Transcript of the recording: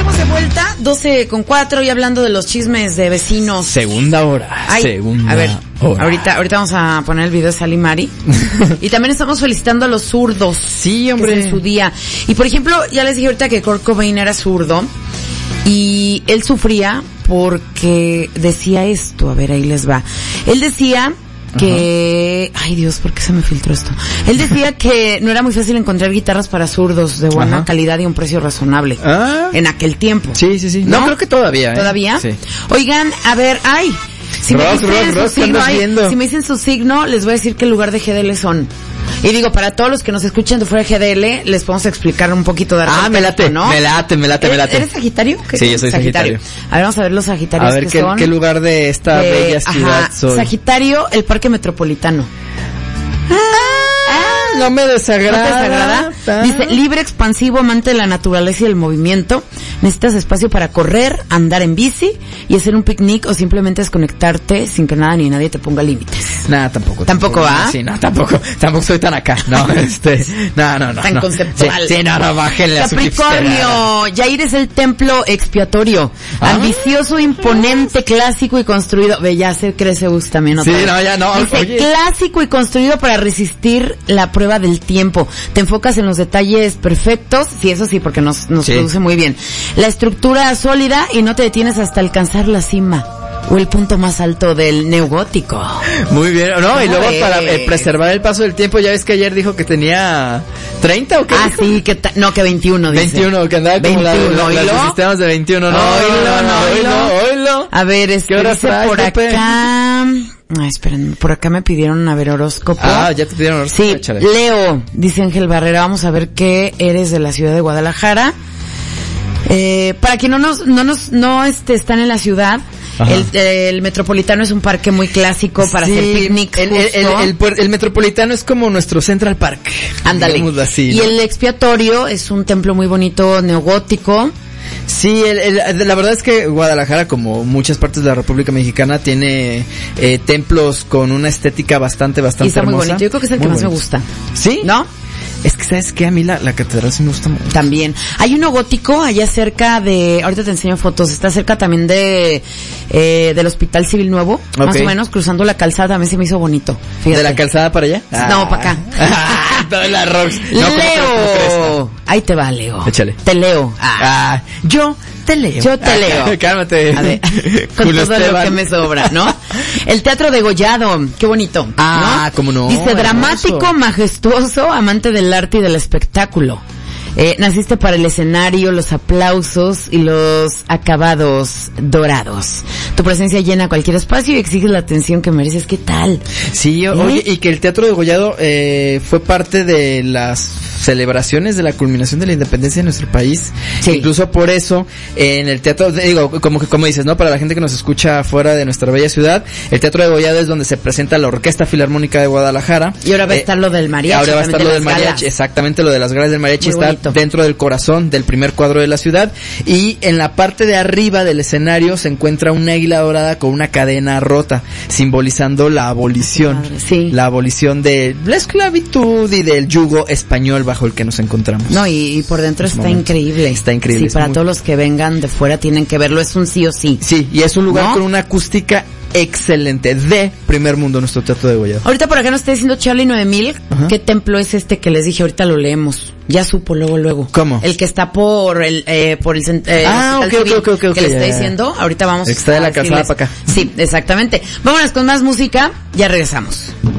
estamos de vuelta, 12:04, y hablando de los chismes de vecinos. Segunda hora. A ver, ahorita vamos a poner el video de Sally Mari. Y también estamos felicitando a los zurdos. Sí, hombre. Que es en su día. Y por ejemplo, ya les dije ahorita que Kurt Cobain era zurdo. Y él sufría porque decía esto. A ver, ahí les va. Él decía que... Ay, Dios, ¿por qué se me filtró esto? Él decía que no era muy fácil encontrar guitarras para zurdos de buena calidad y a un precio razonable. En aquel tiempo. Sí. No, creo que todavía. ¿Todavía? Sí. Oigan, a ver, si me dicen su signo, les voy a decir qué lugar de GDL son. Y digo, para todos los que nos escuchen de fuera de GDL, les podemos explicar un poquito de me late, ¿no? Me late. ¿Eres Sagitario? Sí, yo soy Sagitario. A ver, vamos a ver los Sagitarios. A ver, ¿qué lugar de esta bella ciudad soy? Sagitario, el Parque Metropolitano. No me desagrada. Dice, libre, expansivo, amante de la naturaleza y el movimiento. Necesitas espacio para correr, andar en bici y hacer un picnic o simplemente desconectarte sin que nada ni nadie te ponga límites. Nada, tampoco. ¿Tampoco va? Sí, no, tampoco soy tan acá. No, no. Tan conceptual. Sí, no, bájenle a su Capricornio, Yair es el templo expiatorio. Ambicioso, imponente, clásico y construido. Ve, ya sé que ese gusta también. Sí, no, ya no. Dice, oye, clásico y construido para resistir la prueba del tiempo. Te enfocas en los detalles perfectos. Sí, eso sí, porque nos produce muy bien. La estructura sólida y no te detienes hasta alcanzar la cima o el punto más alto del neogótico. Muy bien, no, y luego para preservar el paso del tiempo, ya ves que ayer dijo que tenía 30 o qué dijo? Sí, que 21 dice. 21, que andaba como los sistemas de 21, no. Oílo. A ver, ¿qué hora dice por acá? Ay, esperen, por acá me pidieron a ver horóscopo. Ya te pidieron horóscopo. Sí, échale. Leo, dice Ángel Barrera, vamos a ver qué eres de la ciudad de Guadalajara. Para quien no están en la ciudad, el Metropolitano es un parque muy clásico para hacer picnic. El Metropolitano es como nuestro Central Park. Ándale. Así, y ¿no? el expiatorio es un templo muy bonito, neogótico. Sí, la verdad es que Guadalajara, como muchas partes de la República Mexicana, tiene templos con una estética bastante y está hermosa. Muy bonito. Yo creo que es el que más me gusta. ¿Sí? ¿No? Es que, ¿sabes qué? A mí la catedral sí me gusta mucho. También. Hay uno gótico allá cerca de... Ahorita te enseño fotos. Está cerca también del Hospital Civil Nuevo. Más o menos, cruzando la calzada. También se me hizo bonito. Fíjate. ¿De la calzada para allá? No, para acá. Toda la rocks. Leo. Ahí te va, Leo. Échale. Te leo. Yo te leo. Cálmate. A ver, con todo Esteban. Lo que me sobra, ¿no? El Teatro Degollado. Qué bonito. ¿no? Cómo no. Dice, dramático, majestuoso, amante del arte y del espectáculo. Naciste para el escenario, los aplausos y los acabados dorados. Tu presencia llena cualquier espacio y exiges la atención que mereces. ¿Qué tal? Sí, oye, y que el Teatro Degollado fue parte de las celebraciones de la culminación de la independencia de nuestro país. Sí. Incluso por eso, en el teatro, digo, como dices, ¿no? Para la gente que nos escucha fuera de nuestra bella ciudad, el Teatro Degollado es donde se presenta la Orquesta Filarmónica de Guadalajara. Y ahora va a estar lo del mariachi. Ahora va a estar lo del mariachi, exactamente, lo de las galas del mariachi. Muy está bonito. Dentro del corazón del primer cuadro de la ciudad, y en la parte de arriba del escenario se encuentra una águila dorada con una cadena rota, simbolizando la abolición. Sí. La abolición de la esclavitud y del yugo español bajo el que nos encontramos. No, y por dentro está increíble. Está increíble. Sí, para todos los que vengan de fuera tienen que verlo, es un sí o sí. Sí, y es un lugar con una acústica excelente, de primer mundo, nuestro Teatro Degollado. Ahorita por acá nos está diciendo Charlie 9000, ¿qué templo es este que les dije? Ahorita lo leemos. Ya supo luego. ¿Cómo? El que está por el ok, que le está diciendo. Ahorita vamos. Está de la calzada para acá. Sí, exactamente. Vámonos con más música, ya regresamos.